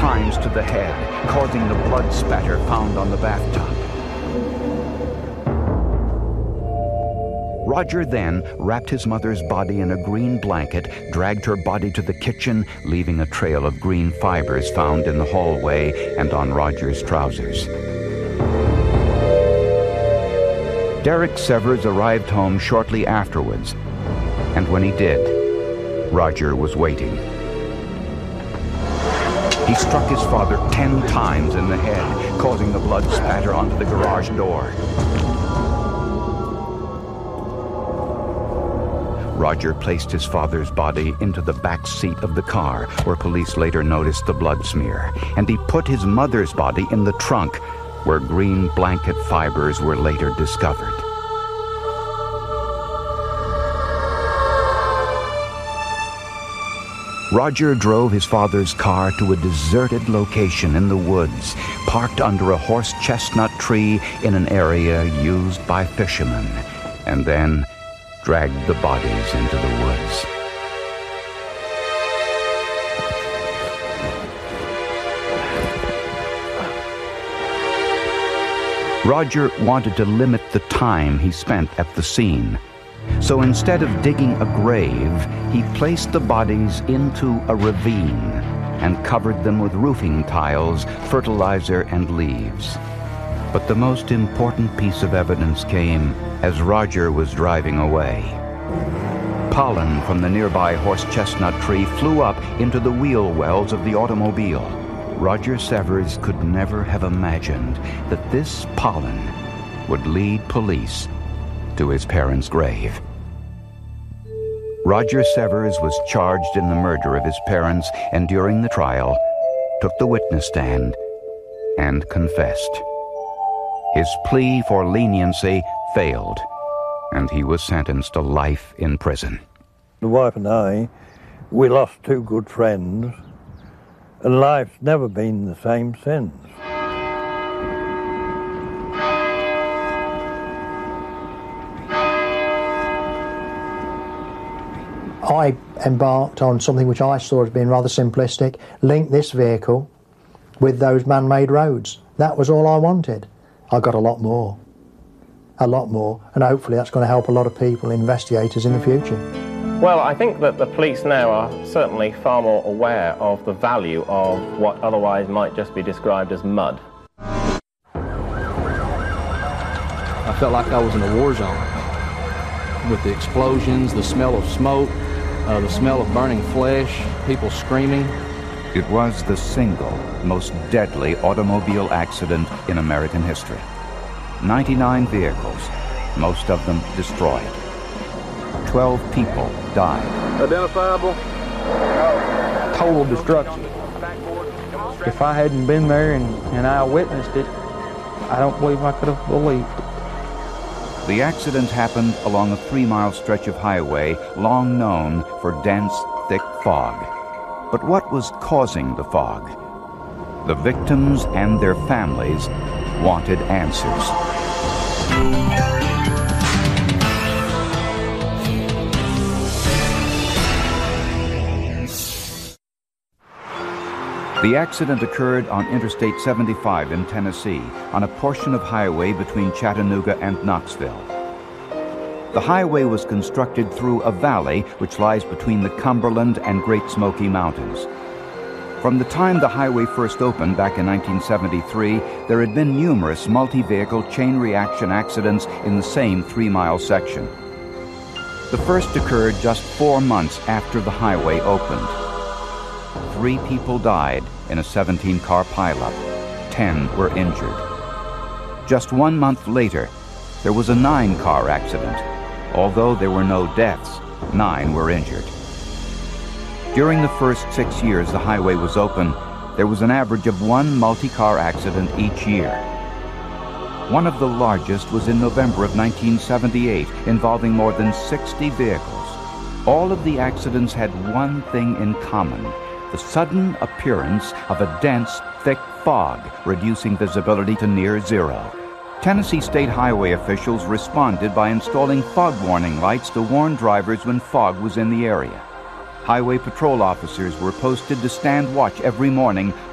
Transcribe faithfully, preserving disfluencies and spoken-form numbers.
times to the head, causing the blood spatter found on the bathtub. Roger then wrapped his mother's body in a green blanket, dragged her body to the kitchen, leaving a trail of green fibers found in the hallway and on Roger's trousers. Derek Severs arrived home shortly afterwards, and when he did, Roger was waiting. He struck his father ten times in the head, causing the blood spatter onto the garage door. Roger placed his father's body into the back seat of the car, where police later noticed the blood smear, and he put his mother's body in the trunk, where green blanket fibers were later discovered. Roger drove his father's car to a deserted location in the woods, parked under a horse chestnut tree in an area used by fishermen, and then dragged the bodies into the woods. Roger wanted to limit the time he spent at the scene. So instead of digging a grave, he placed the bodies into a ravine and covered them with roofing tiles, fertilizer, and leaves. But the most important piece of evidence came as Roger was driving away. Pollen from the nearby horse chestnut tree flew up into the wheel wells of the automobile. Roger Severs could never have imagined that this pollen would lead police to his parents' grave. Roger Severs was charged in the murder of his parents, and during the trial, took the witness stand and confessed. His plea for leniency failed, and he was sentenced to life in prison. The wife and I, we lost two good friends, and life's never been the same since. I embarked on something which I saw as being rather simplistic, link this vehicle with those man-made roads. That was all I wanted. I got a lot more, a lot more, and hopefully that's going to help a lot of people, investigators in the future. Well, I think that the police now are certainly far more aware of the value of what otherwise might just be described as mud. I felt like I was in a war zone with the explosions, the smell of smoke, uh, the smell of burning flesh, people screaming. It was the single most deadly automobile accident in American history. ninety-nine vehicles, most of them destroyed. Twelve people died. Identifiable? Total destruction. If I hadn't been there and, and I witnessed it, I don't believe I could have believed it. The accident happened along a three-mile stretch of highway long known for dense, thick fog. But what was causing the fog? The victims and their families wanted answers. The accident occurred on Interstate seventy-five in Tennessee, on a portion of highway between Chattanooga and Knoxville. The highway was constructed through a valley which lies between the Cumberland and Great Smoky Mountains. From the time the highway first opened back in nineteen seventy-three, there had been numerous multi-vehicle chain reaction accidents in the same three-mile section. The first occurred just four months after the highway opened. Three people died in a seventeen-car pileup. Ten were injured. Just one month later, there was a nine-car accident. Although there were no deaths, nine were injured. During the first six years the highway was open, there was an average of one multi-car accident each year. One of the largest was in November of nineteen seventy-eight, involving more than sixty vehicles. All of the accidents had one thing in common: the sudden appearance of a dense, thick fog, reducing visibility to near zero. Tennessee State Highway officials responded by installing fog warning lights to warn drivers when fog was in the area. Highway patrol officers were posted to stand watch every morning,